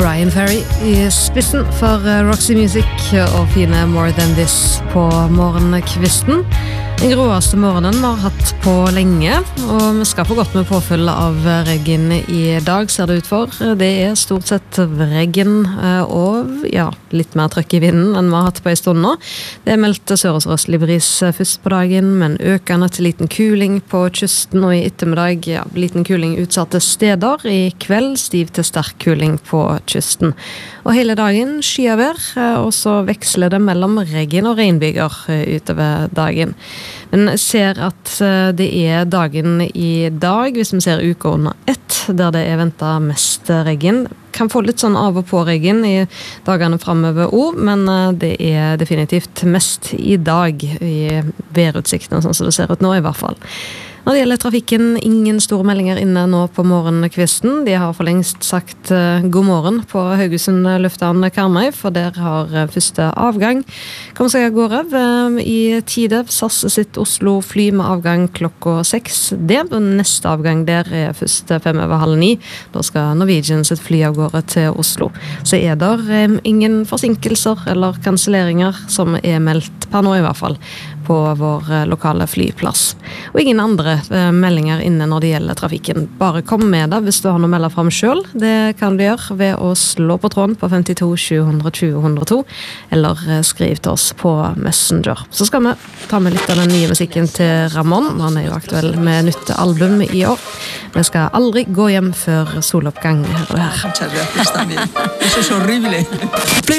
Brian Ferry I spissen for Roxy Music og fine More Than This på morgenkvisten. Den gråeste morgenen vi har hatt på lenge, og vi skal få godt med påfølge av regn I dag, ser det ut for. Det stort sett regn og ja, litt mer trøkk I vinden enn vi har hatt på en stund nå. Det meldt sør-østlig bris først på dagen, men økende til liten kuling på kysten og I ettermiddag, ja, liten kuling utsatte steder. I kveld stiv til sterk kuling på kysten. Og hele dagen skyavær, og så veksler det mellom regn og regnbyger utover dagen. Men jeg ser at det dagen I dag, hvis vi ser uka under ett, der det ventet mest regn. Kan få litt sånn av og på regn I dagene fremover også, men det definitivt mest I dag I værutsikten, sånn som det ser ut nå I hvert fall. Når det gjelder trafikken, ingen store meldinger inne nå på morgenkvisten. De har for lengst sagt god morgen på Haugesund lufthavn Karmøy, for der har første avgang. Kom seg av gårde I tide SAS sitt Oslo fly med avgang klokka 6. Det neste avgang der først 8:05. Da skal Norwegian sitt fly av gårde til Oslo. Så der ingen forsinkelser eller kanselleringer som meldt per nå I hvert fall på vår lokale flyplass. Og ingen andre meldinger inne når det gjelder trafikken. Bare kom med det hvis du har noe å melde frem selv. Det kan du gjøre ved å slå på tråden på 52 720 102 eller skriv til oss på Messenger. Så skal vi ta med litt av den nye musikken til Ramón. Han jo aktuell med nytt album I år. Vi skal aldri gå hjem før soloppgang her og her. Muchas gracias también. Eso es horrible.